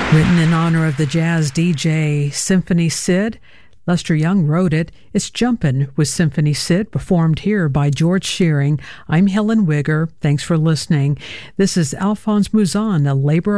Written in honor of the jazz DJ Symphony Sid, Lester Young wrote it. It's Jumpin' with Symphony Sid, performed here by George Shearing. I'm Helen Wigger. Thanks for listening. This is Alphonse Mouzon, a labor